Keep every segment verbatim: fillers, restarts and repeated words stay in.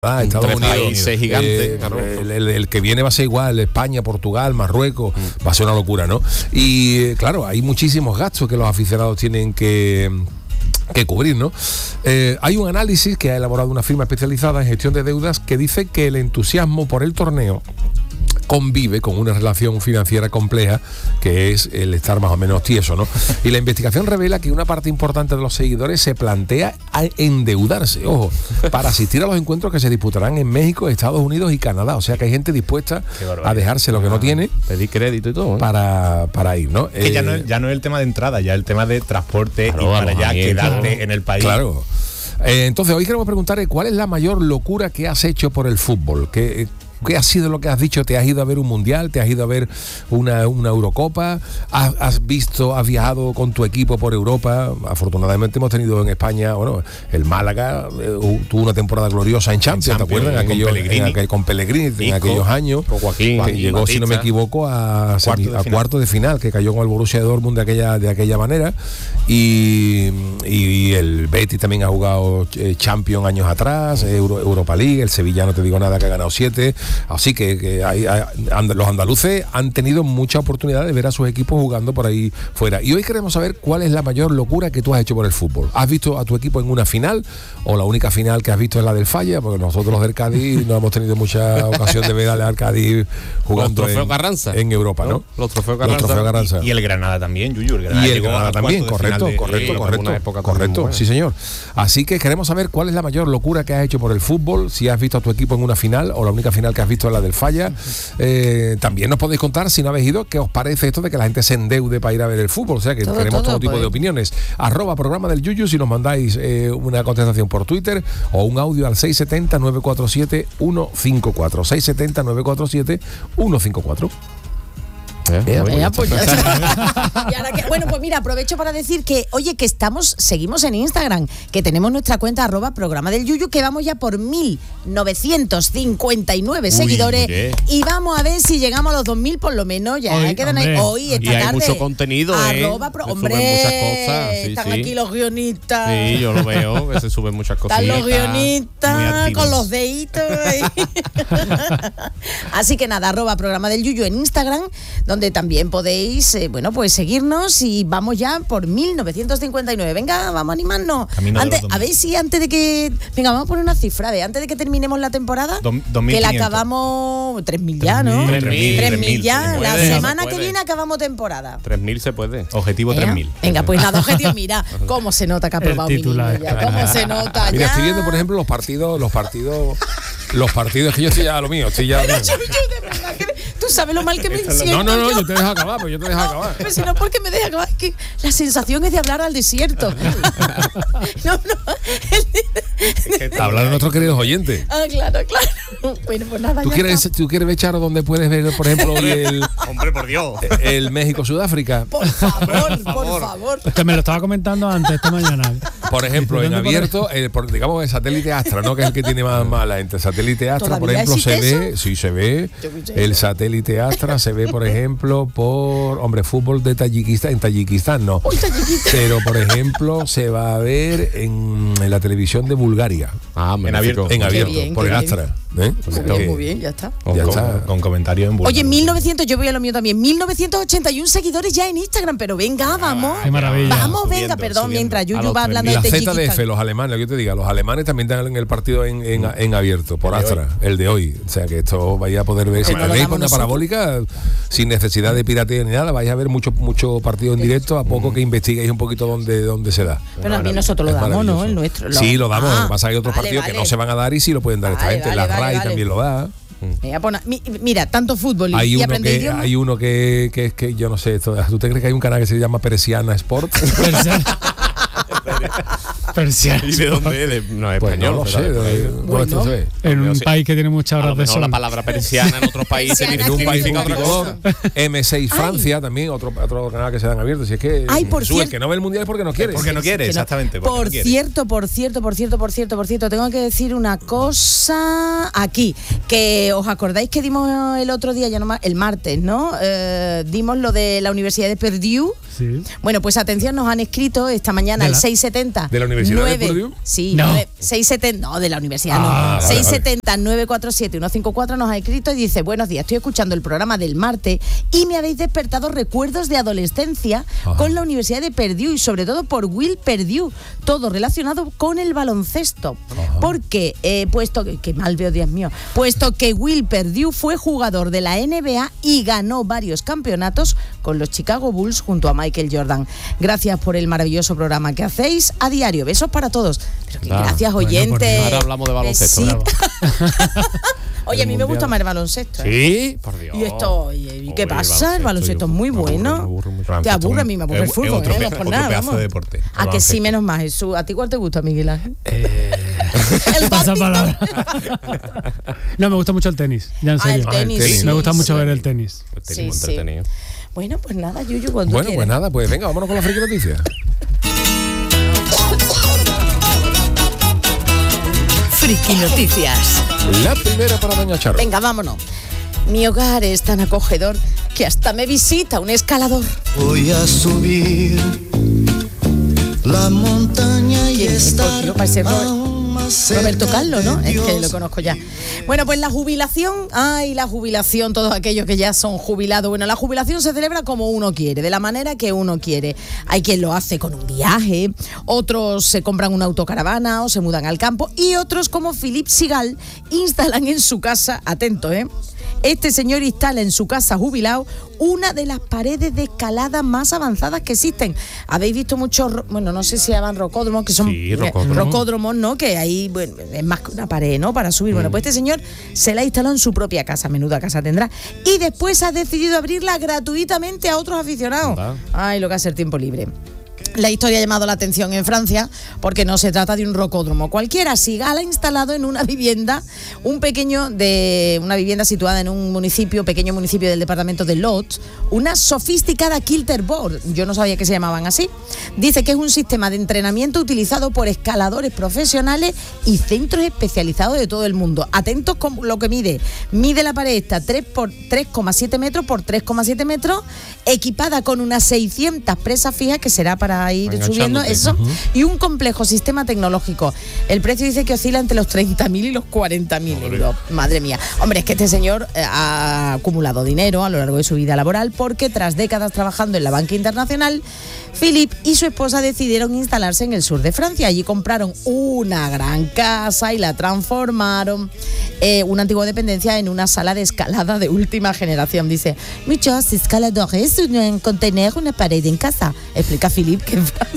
Ah, Estados Tres Unidos, países gigantes, eh, claro. el, el, el que viene va a ser igual, España, Portugal, Marruecos, mm. va a ser una locura, ¿no? Y eh, claro, hay muchísimos gastos que los aficionados tienen que que cubrir, ¿no? Eh, hay un análisis que ha elaborado una firma especializada en gestión de deudas que dice que el entusiasmo por el torneo convive con una relación financiera compleja, que es el estar más o menos tieso, ¿no? Y la investigación revela que una parte importante de los seguidores se plantea endeudarse, ojo, para asistir a los encuentros que se disputarán en México, Estados Unidos y Canadá. O sea que hay gente dispuesta a dejarse lo que no tiene, pedir crédito y todo, ¿eh? para, para ir, ¿no? Que eh, ya no es, ya no es el tema de entrada, ya el tema de transporte, claro, y para allá quedarte claro. en el país. Claro. Eh, entonces hoy queremos preguntarle cuál es la mayor locura que has hecho por el fútbol. ¿Qué, ¿Qué ha sido lo que has dicho? ¿Te has ido a ver un mundial? ¿Te has ido a ver una, una Eurocopa? ¿Has, ¿Has visto, has viajado con tu equipo por Europa? Afortunadamente hemos tenido en España, bueno, el Málaga eh, tuvo una temporada gloriosa en Champions, en Champions ¿te acuerdas? En aquello, con Pellegrini, en aquel, con Pellegrini Ico, en aquellos años, Joaquín, que Joaquín, llegó, Batista, si no me equivoco, a, cuarto, semi, de a cuarto de final, que cayó con el Borussia Dortmund de aquella, de aquella manera. Y, y el Betis también ha jugado eh, Champions años atrás, Euro, Europa League, el Sevilla no te digo nada, que ha ganado siete. Así que, que hay, hay, and, los andaluces han tenido mucha oportunidad de ver a sus equipos jugando por ahí fuera. Y hoy queremos saber cuál es la mayor locura que tú has hecho por el fútbol. ¿Has visto a tu equipo en una final o la única final que has visto es la del Falla? Porque nosotros los del Cádiz no hemos tenido mucha ocasión de ver al Cádiz jugando en, en Europa, ¿no? Los trofeos Carranza. Los trofeos Carranza. Y, y el Granada también, Yuyu. El Granada y el Granada también, correcto, de, correcto, de, correcto, época correcto, sí señor. Así que queremos saber cuál es la mayor locura que has hecho por el fútbol, si has visto a tu equipo en una final o la única final que has visto es la del Falla. Eh, también nos podéis contar, si no habéis ido, qué os parece esto de que la gente se endeude para ir a ver el fútbol. O sea que todo, tenemos todo, todo tipo pues. de opiniones. Arroba programa del Yuyu si nos mandáis eh, una contestación por Twitter o un audio al seis siete cero, nueve cuatro siete, uno cinco cuatro seis siete cero, nueve cuatro siete, uno cinco cuatro. Eh, eh, pues y ahora que, bueno, pues mira, aprovecho para decir que, oye, que estamos, seguimos en Instagram, que tenemos nuestra cuenta arroba programa del Yuyu, que vamos ya por mil novecientos cincuenta y nueve Uy, seguidores ¿qué? Y vamos a ver si llegamos a los dos mil por lo menos, ya hoy, quedan ahí, hoy, esta y hay tarde. mucho contenido, arroba ¿eh? Pro, hombre, muchas cosas. Sí, están sí. aquí los guionistas. Sí, yo lo veo, que se suben muchas cosas. Están los guionistas con los deditos. Así que nada, arroba programa del Yuyu en Instagram, donde también podéis, eh, bueno, pues seguirnos y vamos ya por mil novecientos cincuenta y nueve. Venga, vamos a animarnos. Antes, a ver si antes de que... Venga, vamos a poner una cifra, de antes de que terminemos la temporada, Do, que la acabamos... tres mil ya, ¿no? tres mil ya. Puede, la semana puede. que viene acabamos temporada. tres mil se puede. Objetivo tres mil. Venga, pues nada, objetivo, mira, cómo se nota que ha aprobado mi niño ya, cómo se nota Mira, ya. estoy viendo, por ejemplo, los partidos, los partidos... Los partidos, que yo estoy ya a lo mío, estoy ya... Pero yo, yo, de verdad, que tú sabes lo mal que me siento. No, no, no, yo, yo te dejo acabar, pues yo te dejo acabar. Pero si no, ¿por qué me deja acabar? Es que la sensación es de hablar al desierto. No, no. Hablar a nuestros queridos oyentes. Ah, claro, claro. Bueno, pues nada, ¿Tú ya quieres, está. ¿Tú quieres ver, Charo, donde puedes ver, por ejemplo, hoy el... Hombre, por Dios. El México-Sudáfrica? Por favor, por favor. Es que me lo estaba comentando antes, esta mañana. Por ejemplo, en abierto, el, por, digamos el satélite Astra, ¿no? Que es el que tiene más mala gente. El satélite Astra, por ejemplo, se ve, eso? sí se ve. El satélite Astra se ve, por ejemplo, por, hombre, fútbol de Tayikistán. En Tayikistán no. Uy, Tayikistán. Pero, por ejemplo, se va a ver en, en la televisión de Bulgaria. Ah, en abierto. En abierto, bien, por el Astra. ¿Eh? Muy bien, muy bien, ya está. Ya con, está. Con comentarios en Bulgaria. Oye, mil novecientos, yo voy a lo mío también. mil novecientos ochenta y uno seguidores ya en Instagram, pero venga, vamos. Qué maravilla. Vamos, Subiendo, venga, perdón, subiendo. mientras Yuyu va hablando Y de la Tayikistán. Z D F, los alemanes, lo que yo te diga, los alemanes también están en el partido en, en, en abierto, por Astra, el de hoy. O sea que esto vais a poder ver. Si no tenéis una parabólica, sin necesidad de piratería ni nada, vais a ver mucho, mucho partido en directo, a poco que investiguéis un poquito dónde, dónde se da. Pero a mí nosotros lo damos, ¿no? El nuestro. Lo... Sí, lo damos. Ah, pasa que hay otros vale, partidos vale. que no se van a dar y sí lo pueden dar Vale, esta gente. vale, La vale, R A I vale. también lo da. Mira, pon, mira, tanto fútbol y, Hay y uno, aprender que, idiomas. hay uno que, que, que yo no sé, esto, ¿tú te crees que hay un canal que se llama Persiana Sport? Persiana. ¿Y de dónde es? No es Pues español. no lo sé. ¿verdad? ¿dónde Bueno. esto se ve? En un Sí. país que tiene muchas A lo horas de mejor sol. la palabra persiana en otros países Persiana En un país significa otra multicolor, cosa. M seis Francia también, otro, otro canal que se dan abiertos. Si es que Ay, por Jesús, el cierto. que no ve el mundial es porque no quiere. Porque no quiere, Que no. exactamente. porque Por no quiere. cierto, por cierto, por cierto, por cierto, por cierto, tengo que decir una cosa aquí, que os acordáis que dimos el otro día, ya no más, el martes, ¿no? Eh, dimos lo de la Universidad de Purdue, Sí. Sí. Bueno, pues atención, nos han escrito esta mañana al seis setenta. ¿De la Universidad de Purdue? Sí, no. nueve, seis setenta, no, de la universidad ah, no. Vale, seis setenta nueve cuatro siete uno cinco cuatro nos ha escrito y dice: buenos días, estoy escuchando el programa del martes y me habéis despertado recuerdos de adolescencia Ajá. con la Universidad de Purdue y sobre todo por Will Purdue, todo relacionado con el baloncesto. Ajá. Porque, eh, puesto que, que mal veo, Dios mío, puesto que Will Purdue fue jugador de la N B A y ganó varios campeonatos con los Chicago Bulls junto a Michael Jordan. Gracias por el maravilloso programa que hacéis a diario. Besos para todos. Pero que ah, gracias, bueno, oyentes. Ahora hablamos de baloncesto. Oye, a mí me gusta más el baloncesto. ¿eh? Sí, por Dios. ¿Y esto? ¿Y qué pasa? El baloncesto es muy bueno. Te aburre, a mí me aburre el fútbol, ¿eh? No por nada, vamos. De deporte. A que sí, menos más, Jesús. ¿A ti cuál te gusta, Miguel Ángel? Eh... el Pasa palabra. No, me gusta mucho el tenis. Ya en serio. Ah, el tenis, ah, el tenis. sí, Me gusta sí. mucho ver el tenis. El tenis sí, entretenido. Sí. Bueno, pues nada, Yuyu, cuando Bueno, quieras. pues nada, pues venga, vámonos con la friki noticia. Friki Noticias. La primera para doña Charo. Venga, vámonos. Mi hogar es tan acogedor que hasta me visita un escalador. Voy a subir la montaña y estar aún más cerca. Roberto Carlos, ¿no? Es que lo conozco ya. Bueno, pues la jubilación, ay, la jubilación, todos aquellos que ya son jubilados. Bueno, la jubilación se celebra como uno quiere, de la manera que uno quiere. Hay quien lo hace con un viaje, otros se compran una autocaravana o se mudan al campo y otros, como Philippe Sigal, instalan en su casa, atento, ¿eh? Este señor instala en su casa jubilado una de las paredes de escalada más avanzadas que existen. Habéis visto muchos, bueno, no sé si llaman rocódromos, que son sí, rocódromo. rocódromos, ¿no? Que ahí, bueno, es más que una pared, ¿no? Para subir. Mm. Bueno, pues este señor se la ha instalado en su propia casa, menuda casa tendrá, y después ha decidido abrirla gratuitamente a otros aficionados. ¿Verdad? Ay, lo que hace el tiempo libre. La historia ha llamado la atención en Francia porque no se trata de un rocódromo cualquiera. Sigal ha instalado en una vivienda, un pequeño de una vivienda situada en un municipio, pequeño municipio del departamento de Lot, una sofisticada kilterboard. Yo no sabía que se llamaban así. Dice que es un sistema de entrenamiento utilizado por escaladores profesionales y centros especializados de todo el mundo. Atentos con lo que mide. Mide la pared esta tres por tres coma siete metros por tres coma siete metros, equipada con unas seiscientas presas fijas que será para ir subiendo eso, uh-huh. y un complejo sistema tecnológico. El precio dice que oscila entre los treinta mil y los cuarenta mil euros. Madre mía. Hombre, es que este señor eh, ha acumulado dinero a lo largo de su vida laboral porque tras décadas trabajando en la banca internacional, Philippe y su esposa decidieron instalarse en el sur de Francia. Allí compraron una gran casa y la transformaron, eh, una antigua dependencia, en una sala de escalada de última generación. Dice: muchos escaladores suelen contener una pared en casa, explica Philippe, que en Francia.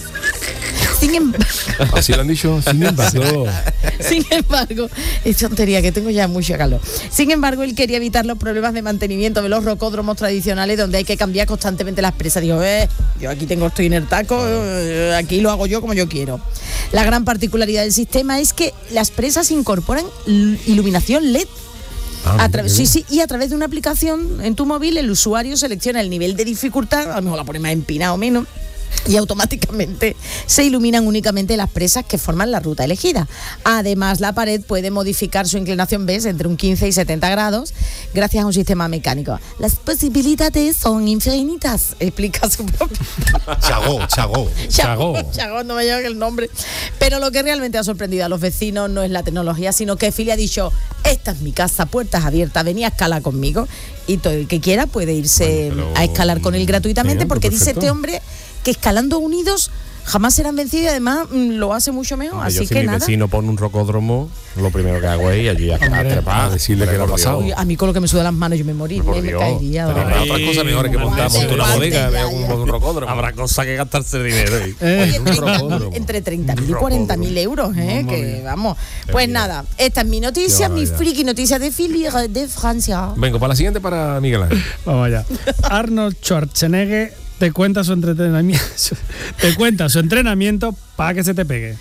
Sin embargo, así lo han dicho, sin embargo. Sin embargo, es tontería, que tengo ya mucho calor. Sin embargo, él quería evitar los problemas de mantenimiento de los rocódromos tradicionales donde hay que cambiar constantemente las presas. Digo, eh, yo aquí tengo, estoy en el taco, eh, aquí lo hago yo como yo quiero. La gran particularidad del sistema es que las presas incorporan iluminación L E D. Ah, a tra- sí, sí, y a través de una aplicación en tu móvil, el usuario selecciona el nivel de dificultad, a lo mejor la pone más empinada o menos, y automáticamente se iluminan únicamente las presas que forman la ruta elegida. Además, la pared puede modificar su inclinación, ¿ves?, entre un quince y setenta grados, gracias a un sistema mecánico. Las posibilidades son infinitas, explica su propio... Chagó, Chagó. Chagó, Chagó, no me lleva el nombre. Pero lo que realmente ha sorprendido a los vecinos no es la tecnología, sino que Philly ha dicho: esta es mi casa, puertas abiertas, venía a escalar conmigo. Y todo el que quiera puede irse bueno, pero... a escalar con él gratuitamente, porque dice este hombre que escalando unidos jamás serán vencidos y además mmm, lo hace mucho mejor. Hombre, así yo que si mi nada. vecino pone un rocódromo, lo primero que hago es allí a trepar, decirle que lo ha pasado. Uy, a mí con lo que me suda las manos yo me morí, me, me caería. Pero habrá otras cosas mejores que montar, montar una bodega, vea un, un rocódromo. Habrá cosas que gastarse dinero. ¿eh? Oye, treinta, entre treinta mil y cuarenta mil euros, ¿eh? Mamá que mía. Vamos. Pues nada, esta es mi noticia, mi friki noticia de Philly de Francia. Vengo para la siguiente para Miguel Ángel. Vamos allá. Arnold Schwarzenegger te cuenta su entrenamiento, te cuenta su entrenamiento para que se te pegue.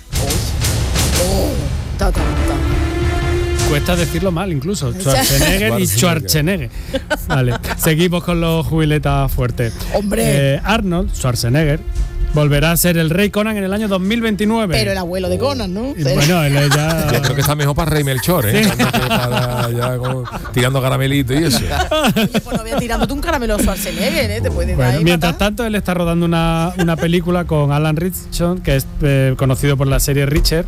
Oh, ta, ta, ta. Cuesta decirlo mal incluso, Schwarzenegger y Schwarzenegger. Vale, seguimos con los jubiletas fuertes. Hombre. Eh, Arnold Schwarzenegger volverá a ser el rey Conan en el año dos mil veintinueve. Pero el abuelo de Conan, ¿no? Y bueno, él ya... Yo creo que está mejor para Rey Melchor, ¿eh? Para, ya como tirando caramelito y eso. Oye, pues no voy a tirándote un caramelo a Schwarzenegger, ¿eh? Te puede Bueno, dar mientras matar. tanto, él está rodando una, una película con Alan Ritchson, que es eh, conocido por la serie Richard,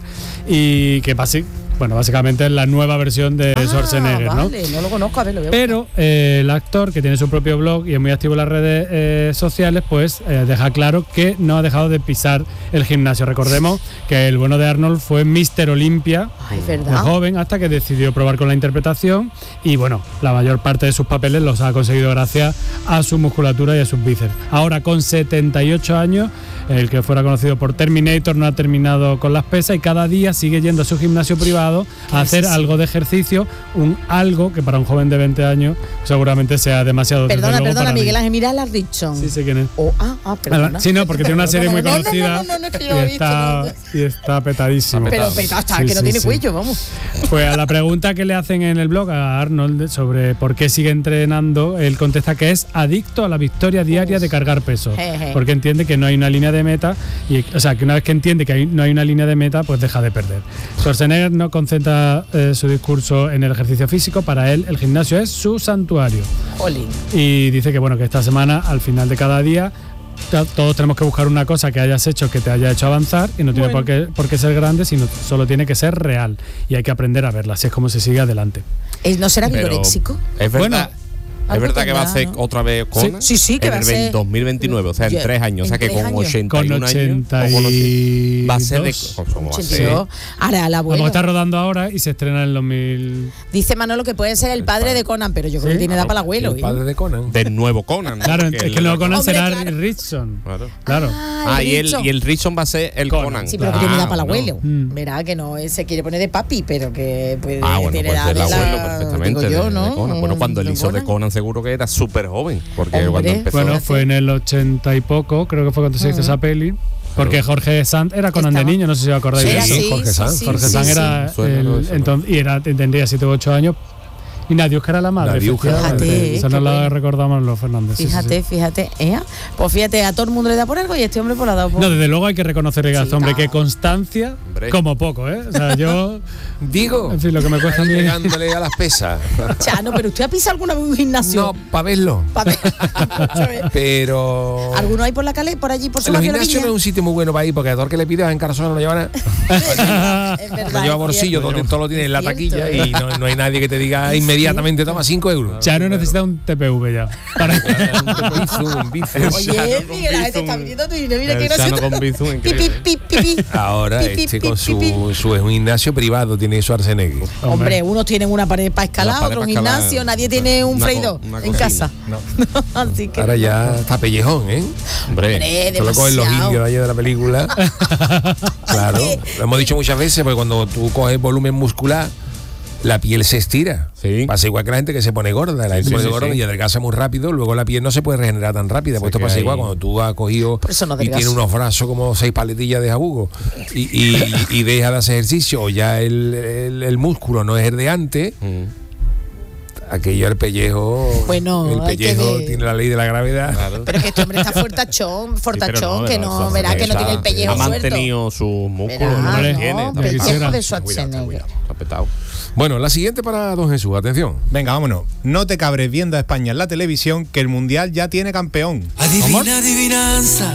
y que basi- bueno, básicamente es la nueva versión de Ah, Schwarzenegger, ¿no? vale, no lo conozco, a ver, lo veo. Pero eh, el actor, que tiene su propio blog y es muy activo en las redes eh, sociales, pues eh, deja claro que no ha dejado de pisar el gimnasio. Recordemos que el bueno de Arnold fue míster Olympia, Ay, de ¿verdad? joven, hasta que decidió probar con la interpretación, y bueno, la mayor parte de sus papeles los ha conseguido gracias a su musculatura y a sus bíceps. Ahora, con setenta y ocho años, el que fuera conocido por Terminator no ha terminado con las pesas y cada día sigue yendo a su gimnasio privado a hacer algo de ejercicio, un algo que para un joven de veinte años seguramente sea demasiado. Perdona, desde luego, perdona, para mí. Miguel Ángel, mira a la Ritchson. Sí sé quién es. Oh, ah, ah, perdona. Sí, no, porque tiene una serie muy No, no, no, conocida no, no, no, es que yo lo he y, está, visto, y está petadísimo. Pero petado está, Sí, que no sí, tiene sí. cuello, vamos. Pues a la pregunta que le hacen en el blog a Arnold sobre por qué sigue entrenando, él contesta que es adicto a la victoria diaria de cargar peso, Jeje. porque entiende que no hay una línea de meta, y, o sea, que una vez que entiende que hay- no hay una línea de meta, pues deja de perder. Schwarzenegger no concentra eh, su discurso en el ejercicio físico, para él el gimnasio es su santuario. Jolín. Y dice que bueno, que esta semana, al final de cada día, to- todos tenemos que buscar una cosa que hayas hecho que te haya hecho avanzar, y no tiene Bueno. por, qué, por qué ser grande, sino solo tiene que ser real, y hay que aprender a verla, así es como se sigue adelante. ¿Eh, ¿No será Pero vigoréxico? es verdad. Algo Es verdad que va a tendrá, ser ¿no? otra vez Conan. Sí, sí, que en va a el ser- dos mil veintinueve, o sea, en Ya, tres años. O sea, en que tres con años. ochenta Con y un años. ochenta o con y Va a ser de. dos. ¿Cómo va a ser? ochenta y dos. Ahora, el Como abuelo. está rodando ahora y se estrena en el dos mil. Dice Manolo que puede ser el padre de Conan, pero yo creo que tiene edad para el abuelo. El ¿eh? padre de Conan. Del nuevo Conan. ¿no? Claro, es que el nuevo Conan Hombre, será claro. Richson. Claro. Claro. Ah, y el, Ritchson. y el Ritchson va a ser el Conan. Conan. Sí, pero que Ah, tiene edad para el bueno. abuelo. Mm. Verá que no eh, se quiere poner de papi, pero que puede, Ah, bueno, tiene puede edad ser el de la- abuelo perfectamente. digo yo, de- de ¿no? Conan. Bueno, cuando él De hizo de Conan. Conan seguro que era súper joven. Porque Hombre. cuando empezó. Bueno, fue en el ochenta y poco, creo que fue cuando se hizo esa peli. Porque Jorge Sanz era Conan Estaba- de niño, no sé si os acordáis Era de eso. así, Jorge sí, Sanz. sí, Jorge sí, Sanz sí. era Suena el- todo eso, ¿no? entonces, y era, tendría siete u ocho años. Y Nadiuska era la madre. Nadiuska. efectivamente. Fíjate, Esa qué nos la bueno. recordamos los Fernández. sí, sí, Fíjate, sí. fíjate. ¿eh? Pues fíjate, a todo el mundo le da por algo y este hombre pues le ha dado por. No, desde luego hay que reconocerle a este Sí, hombre claro. que constancia, Hombre. como poco, ¿eh? O sea, yo, Digo, en fin, lo que me cuesta a mí. pegándole a las pesas. Chano, pero usted ha pisado alguna vez un gimnasio. No, para verlo. Pa' ver. Pero. ¿Alguno hay por la calle, por allí, por su Los barrio gimnasios no es Viña? un sitio muy bueno para ir, porque a todo el que le pidas en Carzón no lo llevan. Es verdad, No lleva es bolsillo, cierto. donde todo lo tiene en la Es taquilla cierto. y no, no hay nadie que te diga inmediatamente toma cinco euros. Chano necesita un T P V ya. Para- Un bizu, un bizu. Oye, Miguel, la gente está viniendo tú y mira, mira El qué Chano gracioso. con Bizum, Pi, pi, increíble. pi, pi, pi. Ahora Pi, pi, este pi, con pi, pi. su, su es un gimnasio privado tiene Schwarzenegger. Hombre, unos tienen una pared para escalar, Una pared otro un para escalar. gimnasio, nadie tiene un Una co- freidor una en cocina. casa. No. Así que. Ahora ya está pellejón, ¿eh? Hombre. Hombre, Solo cogen los demasiado. indios de allá de la película. Claro, lo hemos dicho muchas veces, porque cuando tú coges volumen muscular, la piel se estira. Sí. Pasa igual que la gente que se pone gorda. La gente Sí, se pone sí, gorda sí. y adelgaza muy rápido, luego la piel no se puede regenerar tan rápida. Pues esto que pasa hay- igual cuando tú has cogido Por eso no y adelgaza. tienes unos brazos como seis paletillas de jabugo y, y, y deja de hacer ejercicio, o ya el, el, el músculo no es el de antes. Mm. Aquello el pellejo. Bueno, el hay que pellejo ver. tiene la ley de la gravedad. Claro. Pero que este hombre está fortachón, fortachón, no, que no, no, eso- verá que no está- tiene el pellejo Ha suelto. mantenido sus músculos. Verá, no hombre, los tiene, no, está pellejo petado. de Está cuidado, está Schwarzenegger. cuidado, está petado. Bueno, la siguiente para don Jesús, atención. Venga, vámonos. No te cabres viendo a España en la televisión, que el Mundial ya tiene campeón. Adivina, adivinanza.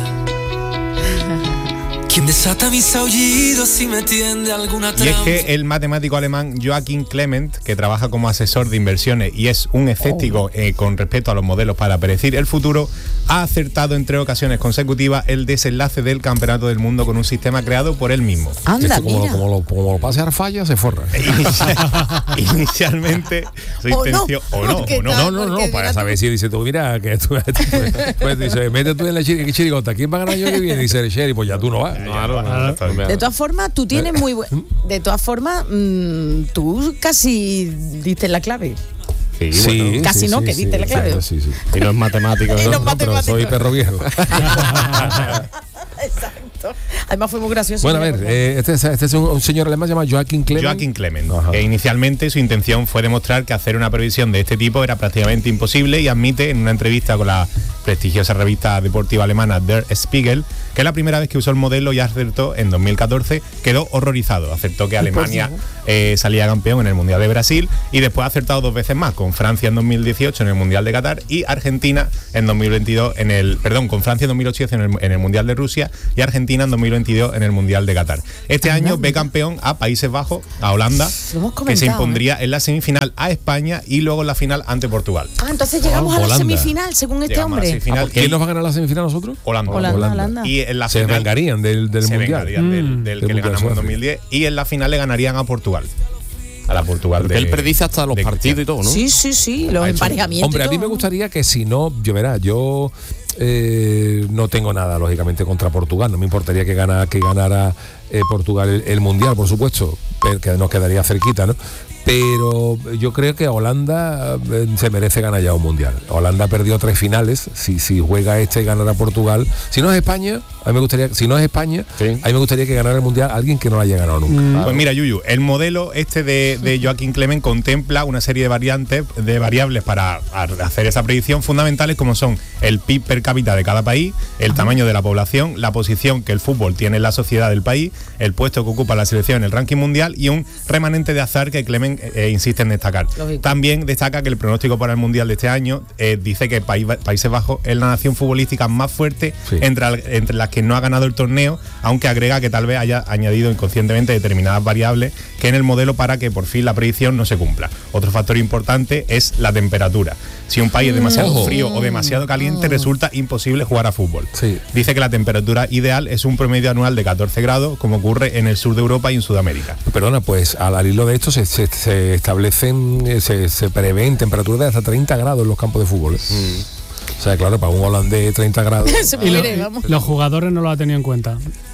¿Quién desata mis aullidos y me tiende alguna Y es trampa? que el matemático alemán Joachim Clement, que trabaja como asesor de inversiones y es un escéptico eh, con respecto a los modelos para predecir el futuro, ha acertado en tres ocasiones consecutivas el desenlace del Campeonato del Mundo con un sistema creado por él mismo. Anda, Esto como, mira. como, lo, como lo pase a falla, se forra. Inicialmente, su O no, intención. O no, porque o no. No, no, no, Porque para dirás saber tú- si dice tú, mira, que tú, pues dice, mete tú en la chiri- chirigota, ¿quién va a ganar el año que viene? Dice el Sherry, pues ya tú no vas. Claro, claro. De todas formas, tú tienes muy buen. De todas formas, mm, tú casi diste la clave. Sí, Sí, bueno. Casi no, que diste la clave. Sí, sí. Y no es matemático. Y ¿no? no No, pero matemático. soy perro viejo. Exacto. Además, fue muy gracioso. Bueno, a ver, eh, este, es- este es un, un señor alemán llamado Joachim Clement. Joachim Clement. Ajá. E inicialmente su intención fue demostrar que hacer una previsión de este tipo era prácticamente imposible y admite en una entrevista con la prestigiosa revista deportiva alemana Der Spiegel, que es la primera vez que usó el modelo y acertó en dos mil catorce, quedó horrorizado. Acertó que Alemania eh, salía campeón en el Mundial de Brasil y después ha acertado dos veces más, con Francia en dos mil dieciocho en el Mundial de Qatar y Argentina en dos mil veintidós en el, perdón, con Francia en dos mil ocho en el, en el Mundial de Rusia y Argentina en dos mil veintidós en el Mundial de Qatar. Este año ve campeón a Países Bajos, a Holanda, que se impondría en la semifinal a España y luego en la final ante Portugal. Ah, entonces llegamos Ah, a la Holanda. semifinal, según este Llegamos a la hombre. semifinal. Ah, ¿quién nos va a ganar la semifinal a nosotros? Holanda. Holanda, Holanda. Y en la Se final vengarían del, del se mundial. vengarían del, Mm. del Del que le Mundial ganamos en dos Sudáfrica. mil diez y en la final le ganarían a Portugal. A la Portugal Porque de, él predice hasta los de partidos y todo, ¿no? Sí, sí, sí, los Ha hecho- emparejamientos. Hombre, y a mí todo. me gustaría que si no, yo verá, yo eh, no tengo nada, lógicamente, contra Portugal. No me importaría que ganara, que ganara eh, Portugal el, el Mundial, por supuesto, pero que nos quedaría cerquita, ¿no? Pero yo creo que Holanda eh, se merece ganar ya un Mundial. Holanda perdió tres finales. Si, si juega este y ganará Portugal. Si no es España, a mí me gustaría, si no es España, Sí. a mí me gustaría que ganara el Mundial alguien que no lo haya ganado nunca. Pues mira, Yuyu, el modelo este de, de Joaquín Clement contempla una serie de variantes, de variables para a- hacer esa predicción, fundamentales como son el P I B per cápita de cada país, el tamaño de la población, la posición que el fútbol tiene en la sociedad del país, el puesto que ocupa la selección en el ranking mundial y un remanente de azar que Clement eh, insiste en destacar. Lógico. También destaca que el pronóstico para el mundial de este año eh, dice que País- Países Bajos es la nación futbolística más fuerte Sí. entre, al- entre las que no ha ganado el torneo, aunque agrega que tal vez haya añadido inconscientemente determinadas variables que en el modelo para que por fin la predicción no se cumpla. Otro factor importante es la temperatura. Si un país es demasiado Ojo. frío o demasiado caliente, resulta imposible jugar a fútbol. Sí. Dice que la temperatura ideal es un promedio anual de catorce grados, como ocurre en el sur de Europa y en Sudamérica. Perdona, pues al, al hilo de esto se, se- se establecen, eh, se, se prevén temperaturas de hasta treinta grados en los campos de fútbol. ¿eh? O sea, claro, para un holandés treinta grados. Se Y lo- muere, vamos. los jugadores no lo ha tenido en cuenta.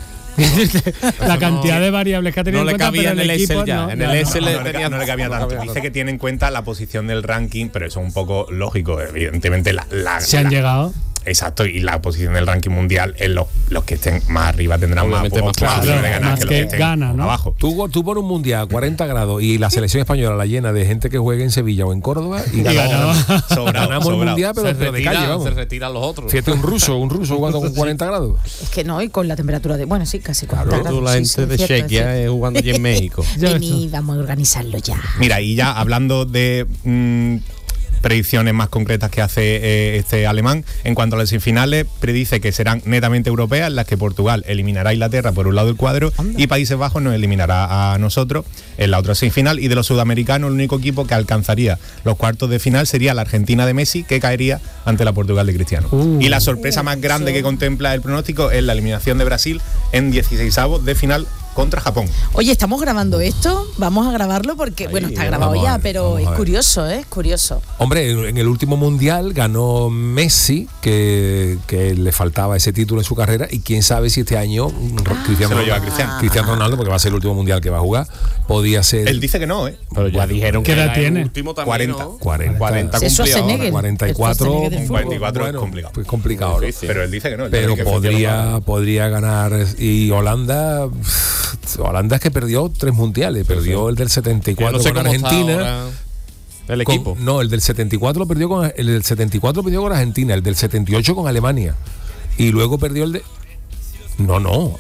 La cantidad de variables que ha tenido No en le cuenta, cabía pero en el equipo Excel ya, no. en el Ya, no. Excel No, le no le, tenía- no le cabía no tanto. cabía Dice tanto. que tiene en cuenta la posición del ranking, pero eso es un poco lógico. Evidentemente, la, la- Se han la- llegado. Exacto, y la posición del ranking mundial, en los, los que estén más arriba tendrán más, Obviamente más posibilidades claro, de ganar más que los que que estén ganan, ¿no? abajo. Tú, tú pones un mundial a cuarenta grados y la selección española la llena de gente que juegue en Sevilla o en Córdoba y, Y ganamos, ganaba. Sobrado, ganamos el sobrado. mundial, pero, se, pero de retira- calle, vamos. se retiran los otros. Fíjate, un ruso, un ruso jugando con cuarenta grados. Es que no, y con la temperatura de. Bueno, sí, casi cuarenta grados. Tú, la Sí, gente sí, de cierto, Chequia cierto. eh, jugando allí en México. Ya Vení, vamos a organizarlo ya. Mira, y ya hablando de mm, predicciones más concretas que hace eh, este alemán, en cuanto a las semifinales, predice que serán netamente europeas, en las que Portugal eliminará a Inglaterra por un lado del cuadro y Países Bajos nos eliminará a nosotros en la otra semifinal. Y de los sudamericanos, el único equipo que alcanzaría los cuartos de final sería la Argentina de Messi, que caería ante la Portugal de Cristiano. Uh. y la sorpresa más grande que contempla el pronóstico es la eliminación de Brasil en dieciseisavos de final contra Japón. Oye, estamos grabando esto, vamos a grabarlo porque, bueno, está grabado vamos a ya, ver, pero vamos a es ver. curioso, ¿eh? Es curioso. Hombre, en en el último mundial ganó Messi, que, que le faltaba ese título en su carrera, y quién sabe si este año Cristiano, Se lo lleva Ronaldo- Cristiano. Cristiano Ronaldo, porque va a ser el último mundial que va a jugar, podía ser Él dice que no, ¿eh? Pero ya dijeron ¿Qué que edad era el tiene? último también, cuarenta. ¿no? cuarenta. cuarenta Eso cumplió Schwarzenegger. ahora. cuarenta y El cuatro, Schwarzenegger del fútbol. cuarenta y cuatro bueno, es complicado. pues complicado, ¿no? Difícil. Pero él dice que no. él Pero dice que podría, podría ganar. Y Holanda, Holanda es que perdió tres mundiales. Perdió el del setenta y Yo cuatro no sé con cómo está Argentina. ahora el con- equipo. no, el del setenta y cuatro lo perdió con el del setenta y cuatro perdió con Argentina, el del setenta y ocho con Alemania. Y luego perdió el de No, no.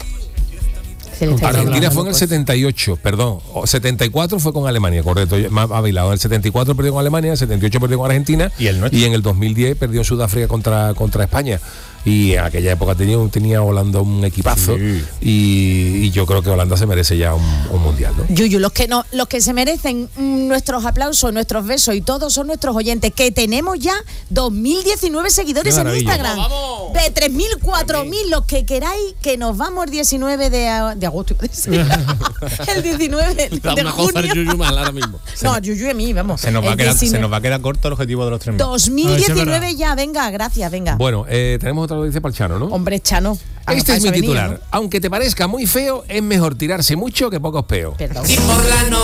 Se le está Argentina hablando, fue en el pues. setenta y ocho, perdón. O setenta y cuatro fue con Alemania, correcto. Más bailado. En el setenta y cuatro perdió con Alemania, en el setenta y ocho perdió con Argentina. Y el nuestro. y en el dos mil diez perdió Sudáfrica contra, contra España. Y en aquella época tenía, tenía Holanda un equipazo. Sí. Y, y yo creo que Holanda se merece ya un, un mundial, ¿no? Yuyu, los que no, los que se merecen mm, nuestros aplausos, nuestros besos y todos son nuestros oyentes, que tenemos ya dos mil diecinueve seguidores Qué en maravilla. Instagram. ¡Vamos! De tres mil, cuatro mil, los que queráis, que nos vamos el diecinueve de, a- de agosto. iba a decir. El diecinueve Da de una cosa al junio. Yuyu mal ahora mismo. No, Yuyu y a mí, vamos. Se nos, va a El quedar, se diecinueve nos va a quedar corto el objetivo de los tres mil. dos mil diecinueve ya, venga, gracias, venga. Bueno, eh, tenemos otra noticia para el Chano, ¿no? Hombre, Chano. Ah, Este para es mi eso ha venido, titular. ¿no? Aunque te parezca muy feo, es mejor tirarse mucho que pocos peos. Perdón. Y por la